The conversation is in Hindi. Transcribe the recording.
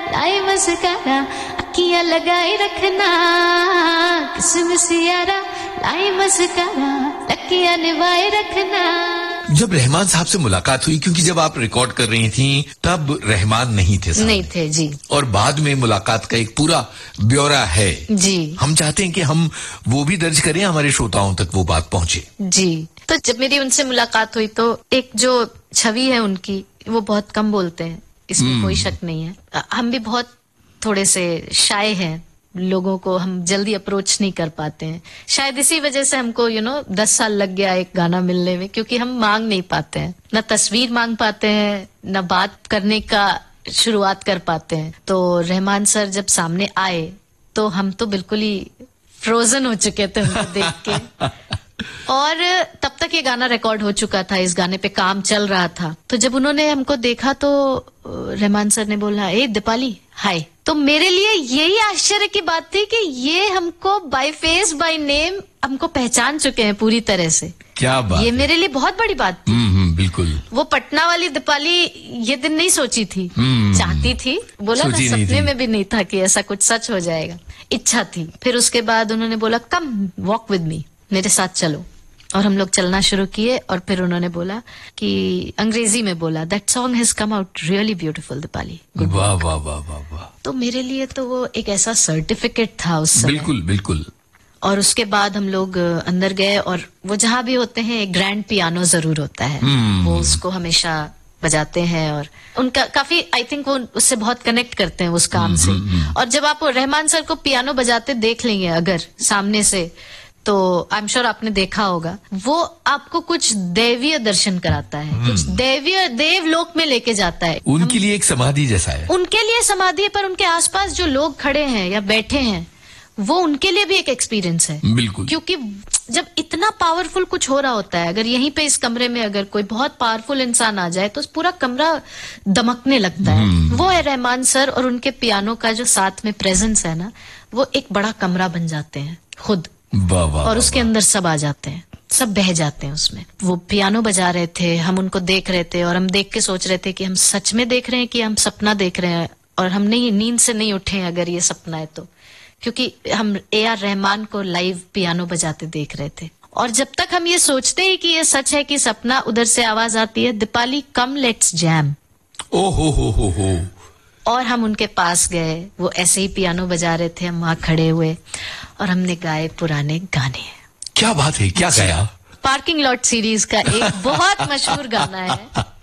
लाई मस्कारा, अखियां लगाए रखना, किसमिस यारा, लाई मस्कारा, अखियां निभाए रखना। जब रहमान साहब से मुलाकात हुई, क्योंकि जब आप रिकॉर्ड कर रही थी तब रहमान नहीं थे सामने। नहीं थे जी। और बाद में मुलाकात का एक पूरा ब्यौरा है जी। हम चाहते हैं कि हम वो भी दर्ज करें, हमारे श्रोताओं तक वो बात पहुंचे। जी। तो जब मेरी उनसे मुलाकात हुई तो एक जो छवि है उनकी, वो बहुत कम बोलते हैं, इसमें कोई शक नहीं है। हम भी बहुत थोड़े से शाय हैं, लोगों को हम जल्दी अप्रोच नहीं कर पाते हैं। शायद इसी वजह से हमको 10 साल लग गया एक गाना मिलने में, क्योंकि हम मांग नहीं पाते हैं, न तस्वीर मांग पाते हैं, न बात करने का शुरुआत कर पाते हैं। तो रहमान सर जब सामने आए तो हम तो बिल्कुल ही फ्रोजन हो चुके थे उनको देख के। और तब तक ये गाना रिकॉर्ड हो चुका था, इस गाने पे काम चल रहा था। तो जब उन्होंने हमको देखा तो रहमान सर ने बोला, ए दीपाली हाय। तो मेरे लिए यही आश्चर्य की बात थी कि ये हमको बाय फेस बाय नेम हमको पहचान चुके हैं पूरी तरह से। क्या बात, ये मेरे लिए बहुत बड़ी बात थी। बिल्कुल। वो पटना वाली दीपाली ये दिन नहीं सोची थी, चाहती थी, बोला ना, सपने में भी नहीं था कि ऐसा कुछ सच हो जाएगा, इच्छा थी। फिर उसके बाद उन्होंने बोला, कम वॉक विद मी, मेरे साथ चलो। और हम लोग चलना शुरू किए। और फिर उन्होंने बोला कि अंग्रेजी में बोला, that song has come out really beautiful Deepali. वाह वाह वाह वाह वाह। तो मेरे लिए तो वो एक ऐसा सर्टिफिकेट था उस समय। बिल्कुल बिल्कुल। और उसके बाद हम लोग अंदर गए, और वो जहां भी होते हैं एक ग्रैंड पियानो जरूर होता है, वो उसको हमेशा बजाते हैं। और उनका काफी, आई थिंक वो उससे बहुत कनेक्ट करते हैं उस काम से। और जब आप रहमान सर को पियानो बजाते देख लेंगे अगर सामने से, तो आई एम श्योर आपने देखा होगा, वो आपको कुछ दैवीय दर्शन कराता है, कुछ दैवीय देवलोक में लेके जाता है। उनके लिए एक समाधि जैसा है। उनके लिए समाधि है, पर उनके आसपास जो लोग खड़े हैं या बैठे हैं, वो उनके लिए भी एक एक्सपीरियंस है। बिल्कुल। क्योंकि जब इतना पावरफुल कुछ हो रहा होता है, अगर यहीं पे इस कमरे में अगर कोई बहुत पावरफुल इंसान आ जाए तो पूरा कमरा दमकने लगता है। वो है रहमान सर, और उनके पियानो का जो साथ में प्रेजेंस है ना, वो एक बड़ा कमरा बन जाते हैं खुद। और उसके अंदर सब आ जाते हैं, सब बह जाते हैं उसमें। वो पियानो बजा रहे थे, हम उनको देख रहे थे, और हम देख के सोच रहे थे कि हम सच में देख रहे हैं कि हम सपना देख रहे हैं, और हम नहीं, नींद से नहीं उठे हैं अगर ये सपना है तो। क्योंकि हम AR रहमान को लाइव पियानो बजाते देख रहे थे। और जब तक हम ये सोचते ही कि ये सच है कि सपना, उधर से आवाज आती है, दीपाली कम लेट्स जैम। ओ हो। और हम उनके पास गए, वो ऐसे ही पियानो बजा रहे थे, हम वहां खड़े हुए और हमने गाए पुराने गाने। क्या बात है, क्या गाया? पार्किंग लॉट सीरीज का एक बहुत मशहूर गाना है।